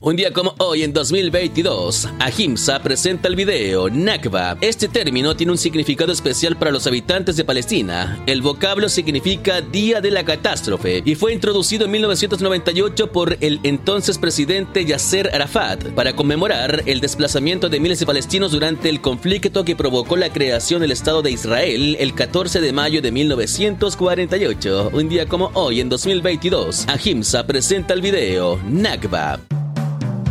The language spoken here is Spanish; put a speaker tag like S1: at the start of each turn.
S1: Un día como hoy, en 2022, Ahimsa presenta el video Nakba. Este término tiene un significado especial para los habitantes de Palestina. El vocablo significa Día de la Catástrofe y fue introducido en 1998 por el entonces presidente Yasser Arafat para conmemorar el desplazamiento de miles de palestinos durante el conflicto que provocó la creación del Estado de Israel el 14 de mayo de 1948. Un día como hoy, en 2022, Ahimsa presenta el video Nakba.